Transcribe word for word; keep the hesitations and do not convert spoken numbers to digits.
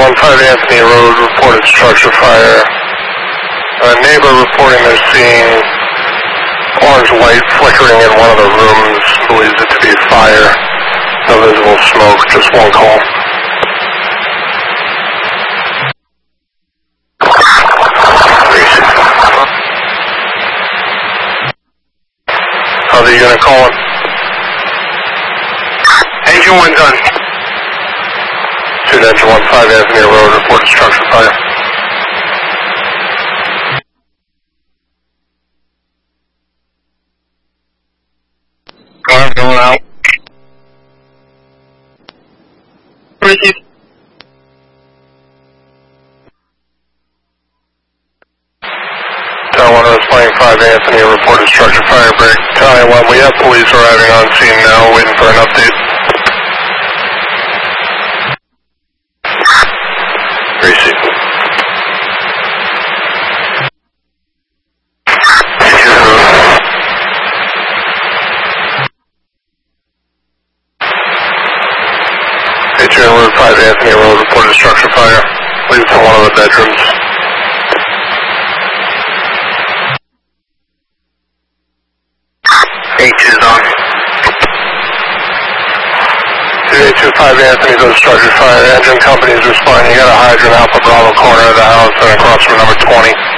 one five Anthony Road, reported structure fire. A neighbor reporting they're seeing orange light flickering in one of the rooms, believes it to be fire. No visible smoke, just one call. How's the unit calling? Engine one done. Two engine one five Anthony Road, reported structure fire. Car going out. Receive. Tower one responding five Anthony, reported structure fire break. Tower one, we have police arriving on scene now, waiting for an update. Receive. eighteen oh five Anthony Road, reported structure fire. Leads to one of the bedrooms. eight two is on. eight two five Anthony, those structure fire. Engine companies responding. You got a hydrant out the Bravo corner of the house and across from number twenty.